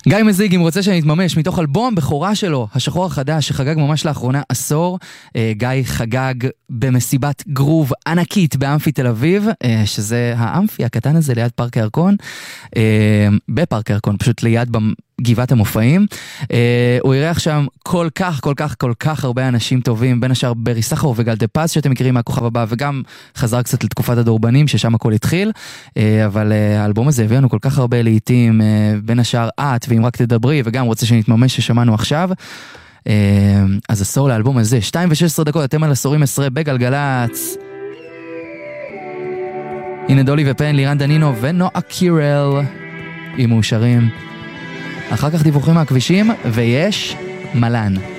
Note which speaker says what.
Speaker 1: גיא מזיג, אם רוצה שנתממש, מתוך אלבום בכורה שלו, השחור החדש, שחגג ממש לאחרונה עשור. גיא חגג במסיבת גרוב ענקית באמפי תל אביב, שזה האמפי הקטן הזה ליד פארק הירקון, בפארק הירקון, פשוט ליד גבעת המופעים. הוא אירח שם כל כך הרבה אנשים טובים, בין השאר ברי סחרוף וגל דה פז שאתם מכירים מהכוכב הבא, וגם חזר קצת לתקופת הדורבנים ששם הכל התחיל. אבל האלבום הזה הביא לנו כל כך הרבה לעיתים, בין השאר את ואם רק תדברי, וגם רוצה שנתממש ששמענו עכשיו. אז עשור לאלבום הזה, 2:16, אתם על עשורים 10 בגלגלץ. הנה דולי ופן, לירן דנינו ונועה קירל עם מאושרים. אחר כך דיווחים מהכבישים, ויש מלן.